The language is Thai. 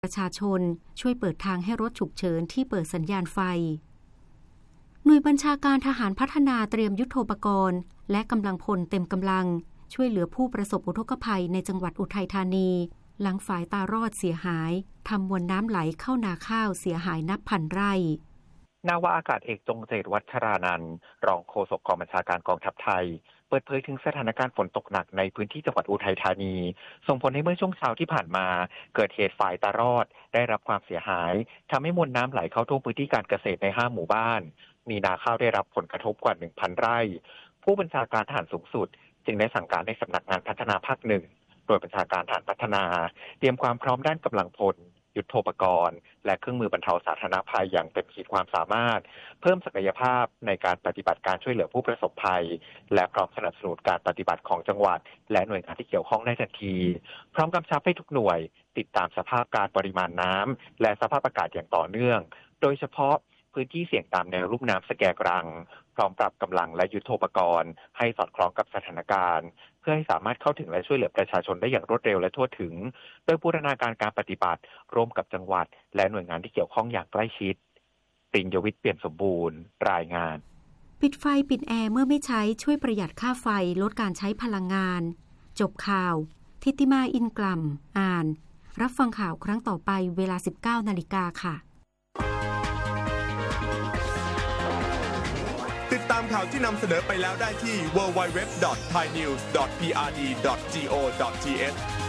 ประชาชนช่วยเปิดทางให้รถฉุกเฉินที่เปิดสัญญาณไฟหน่วยบัญชาการทหารพัฒนาเตรียมยุทโธปกรณ์และกำลังพลเต็มกำลังช่วยเหลือผู้ประสบอุทกภัยในจังหวัดอุทัยธานีหลังฝายตารอดเสียหายทำมวลน้ำไหลเข้านาข้าวเสียหายนับพันไร่นาวาอากาศเอกจงเจตวัชรานันท์รองโฆษกกองบัญชาการกองทัพไทยเปิดเผยถึงสถานการณ์ฝนตกหนักในพื้นที่จังหวัดอุทัยธานีส่งผลให้เมื่อช่วงเช้าที่ผ่านมาเกิดเหตุฝายตารอดได้รับความเสียหายทำให้มวลน้ำไหลเข้าท่วมพื้นที่การเกษตรใน5หมู่บ้านมีนาข้าวได้รับผลกระทบกว่า 1,000 ไร่ผู้บัญชาการทหารสูงสุดจึงได้สั่งการให้สำนักงานพัฒนาภาค1โดยบัญชาการทหารพัฒนาเตรียมความพร้อมด้านกำลังพลยุทโธปกรณ์และเครื่องมือบรรเทาสาธารณภัยอย่างเต็มขีดความสามารถเพิ่มศักยภาพในการปฏิบัติการช่วยเหลือผู้ประสบภัยและพร้อมสนับสนุนการปฏิบัติของจังหวัดและหน่วยงานที่เกี่ยวข้องได้ทันทีพร้อมกำชับให้ทุกหน่วยติดตามสภาพการปริมาณน้ำและสภาพอากาศอย่างต่อเนื่องโดยเฉพาะพื้นที่เสี่ยงตามแนวลุ่มน้ำสแกกรังพร้อมปรับกำลังและยุทโธปกรณ์ให้สอดคล้องกับสถานการณ์เพื่อให้สามารถเข้าถึงและช่วยเหลือประชาชนได้อย่างรวดเร็วและทั่วถึงโดยบูรณาการการปฏิบัติร่วมกับจังหวัดและหน่วยงานที่เกี่ยวข้องอย่างใกล้ชิดปริญญวิทย์เปี่ยมสมบูรณ์รายงานปิดไฟปิดแอร์เมื่อไม่ใช้ช่วยประหยัดค่าไฟลดการใช้พลังงานจบข่าวทิติมาอินกลัมอ่านรับฟังข่าวครั้งต่อไปเวลา 19:00 น.ค่ะติดตามข่าวที่นำเสนอไปแล้วได้ที่ www.thainews.prd.go.th